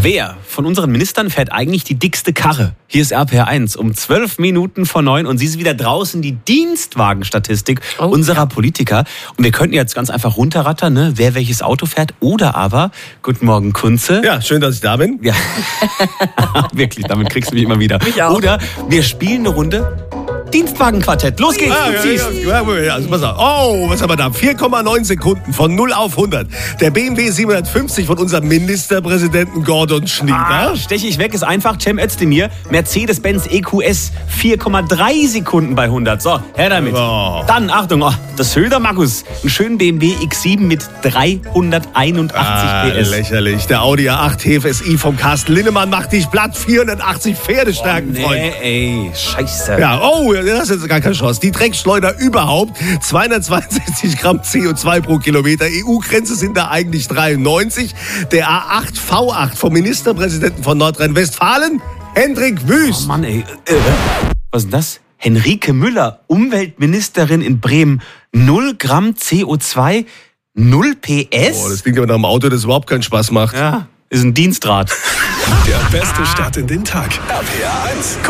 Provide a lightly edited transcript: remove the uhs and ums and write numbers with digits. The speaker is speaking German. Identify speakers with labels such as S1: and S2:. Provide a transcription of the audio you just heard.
S1: Wer von unseren Ministern fährt eigentlich die dickste Karre? Hier ist RPR1 um 12 Minuten vor 9 und sie ist wieder draußen, die Dienstwagenstatistik unserer Politiker. Und wir könnten jetzt ganz einfach runterrattern, ne? Wer welches Auto fährt. Oder aber, guten Morgen Kunze.
S2: Ja, schön, dass ich da bin.
S1: Ja, wirklich, damit kriegst du mich immer wieder.
S3: Mich auch.
S1: Oder wir spielen eine Runde Dienstwagenquartett. Los geht's, du ziehst.
S2: Also pass auf. Oh, was haben wir da? 4,9 Sekunden von 0 auf 100. Der BMW 750 von unserem Ministerpräsidenten Gordon Schnieder.
S1: Steche ich weg, ist einfach. Cem Özdemir, Mercedes-Benz EQS, 4,3 Sekunden bei 100. So, her damit.
S2: Oh.
S1: Dann, Achtung, das Höder Markus, einen schönen BMW X7 mit 381 PS.
S2: Lächerlich. Der Audi A8 TFSI vom Carsten Linnemann macht dich platt. 480 Pferdestärken, Freund.
S1: Nee, ey, scheiße.
S2: Ja, das ist gar keine Chance. Die Dreckschleuder überhaupt. 262 Gramm CO2 pro Kilometer. EU-Grenze sind da eigentlich 93. Der A8 V8 vom Ministerpräsidenten von Nordrhein-Westfalen, Hendrik Wüst.
S1: Oh Mann, ey. Was ist denn das? Henrike Müller, Umweltministerin in Bremen. 0 Gramm CO2, 0 PS?
S2: Das klingt aber nach einem Auto, das überhaupt keinen Spaß macht.
S1: Ja, ist ein Dienstrad.
S4: Der beste Start in den Tag. RPR 1.